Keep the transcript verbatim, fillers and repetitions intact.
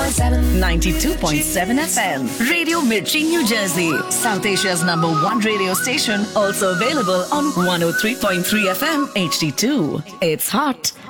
point seven. ninety-two point seven F M. Radio Mirchi, New Jersey. South Asia's number one radio station. Also available on one oh three point three F M H D two. It's hot